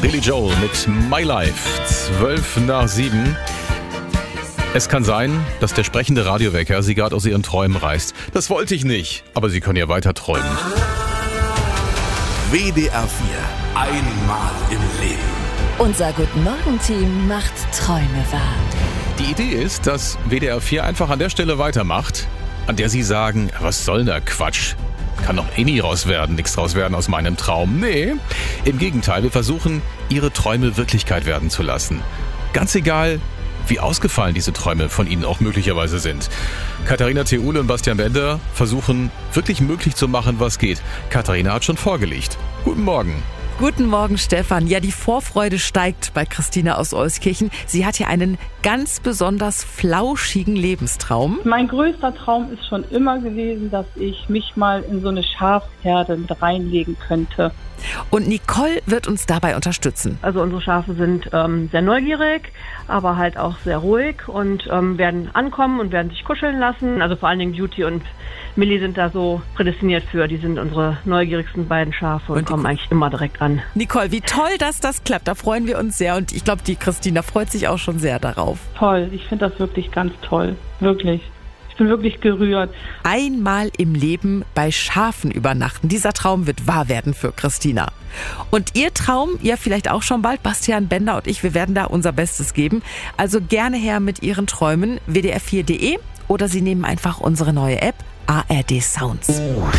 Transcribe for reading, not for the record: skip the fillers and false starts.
Billy Joel mit My Life, 6:12. Es kann sein, dass der sprechende Radiowecker Sie gerade aus Ihren Träumen reißt. Das wollte ich nicht, aber Sie können ja weiter träumen. WDR 4. Einmal im Leben. Unser Guten-Morgen-Team macht Träume wahr. Die Idee ist, dass WDR 4 einfach an der Stelle weitermacht, an der Sie sagen, was soll der Quatsch? Kann doch nie nichts draus werden aus meinem Traum. Nee, im Gegenteil, wir versuchen, Ihre Träume Wirklichkeit werden zu lassen. Ganz egal, wie ausgefallen diese Träume von Ihnen auch möglicherweise sind. Katharina Theule und Bastian Bender versuchen, wirklich möglich zu machen, was geht. Katharina hat schon vorgelegt. Guten Morgen. Guten Morgen, Stefan. Ja, die Vorfreude steigt bei Christina aus Euskirchen. Sie hat ja einen ganz besonders flauschigen Lebenstraum. Mein größter Traum ist schon immer gewesen, dass ich mich mal in so eine Schafherde mit reinlegen könnte. Und Nicole wird uns dabei unterstützen. Also unsere Schafe sind sehr neugierig, aber halt auch sehr ruhig und werden ankommen und werden sich kuscheln lassen. Also vor allen Dingen Beauty und Millie sind da so prädestiniert für. Die sind unsere neugierigsten beiden Schafe und kommen eigentlich immer direkt an. Nicole, wie toll, dass das klappt. Da freuen wir uns sehr und ich glaube, die Christina freut sich auch schon sehr darauf. Toll, ich finde das wirklich ganz toll. Wirklich. Ich bin wirklich gerührt. Einmal im Leben bei Schafen übernachten. Dieser Traum wird wahr werden für Christina. Und Ihr Traum, ja vielleicht auch schon bald, Bastian Bender und ich, wir werden da unser Bestes geben. Also gerne her mit Ihren Träumen, wdr4.de oder Sie nehmen einfach unsere neue App ARD Sounds.